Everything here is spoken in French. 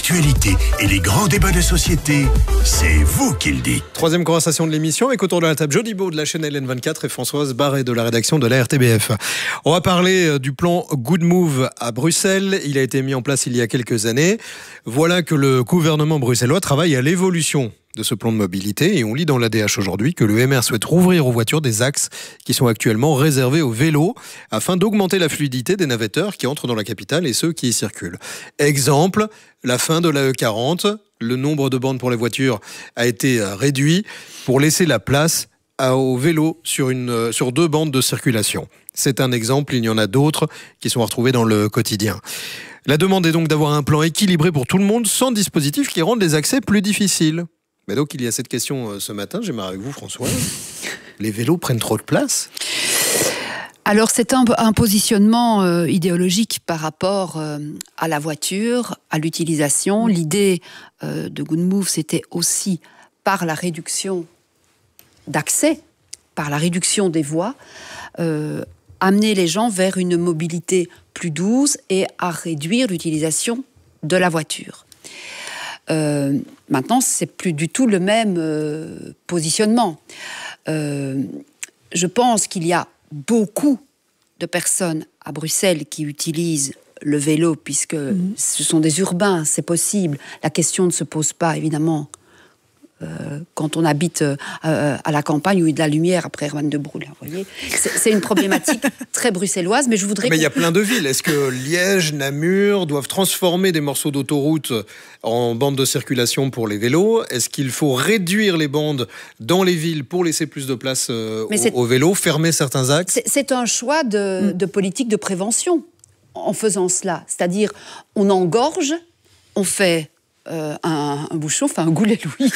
l'actualité et les grands débats de société, c'est vous qui le dites. Troisième conversation de l'émission avec autour de la table Jody Beau de la chaîne LN24 et Françoise Barré de la rédaction de la RTBF. On va parler du plan Good Move à Bruxelles. Il a été mis en place il y a quelques années. Voilà que le gouvernement bruxellois travaille à l'évolution de ce plan de mobilité et on lit dans l'ADH aujourd'hui que le MR souhaite rouvrir aux voitures des axes qui sont actuellement réservés aux vélos afin d'augmenter la fluidité des navetteurs qui entrent dans la capitale et ceux qui y circulent. Exemple, la fin de la E40, le nombre de bandes pour les voitures a été réduit pour laisser la place aux vélos sur 2 bandes de circulation. C'est un exemple, il y en a d'autres qui sont retrouvés dans le quotidien. La demande est donc d'avoir un plan équilibré pour tout le monde sans dispositif qui rende les accès plus difficiles. Mais donc il y a cette question ce matin, j'aimerais avec vous Françoise. Les vélos prennent trop de place ? Alors c'est un positionnement idéologique par rapport à la voiture, à l'utilisation. L'idée de Good Move, c'était aussi par la réduction d'accès, par la réduction des voies, amener les gens vers une mobilité plus douce et à réduire l'utilisation de la voiture. Maintenant, c'est plus du tout le même positionnement. Je pense qu'il y a beaucoup de personnes à Bruxelles qui utilisent le vélo, puisque ce sont des urbains, c'est possible. La question ne se pose pas, évidemment, quand on habite à la campagne où il y a de la lumière après Herman de Brou. Vous voyez, c'est une problématique très bruxelloise, mais je voudrais... Mais il y a plein de villes. Est-ce que Liège, Namur doivent transformer des morceaux d'autoroute en bandes de circulation pour les vélos ? Est-ce qu'il faut réduire les bandes dans les villes pour laisser plus de place aux vélos, fermer certains axes ? C'est un choix de politique de prévention en faisant cela. C'est-à-dire, on engorge, on fait... un bouchon, enfin un goulet Louise,